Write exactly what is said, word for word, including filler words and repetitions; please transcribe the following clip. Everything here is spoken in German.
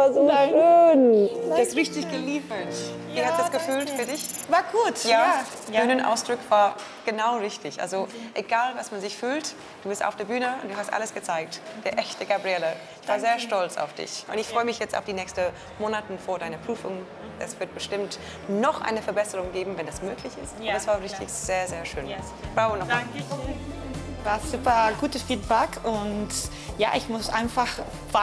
war so Nein. schön. Du hast richtig geliefert. Wie Ja, hat das gefühlt danke. für dich? War gut, Ja, ja. Bühnenausdruck war genau richtig. Also egal, was man sich fühlt, du bist auf der Bühne und du hast alles gezeigt. Der echte Gabriele. Ich war sehr stolz auf dich. Und ich freue mich jetzt auf die nächsten Monate vor deiner Prüfung. Es wird bestimmt noch eine Verbesserung geben, wenn das möglich ist. Ja, Aber es war richtig klar. sehr, sehr schön. Ja. Bravo nochmal. War super gutes Feedback und ja, ich muss einfach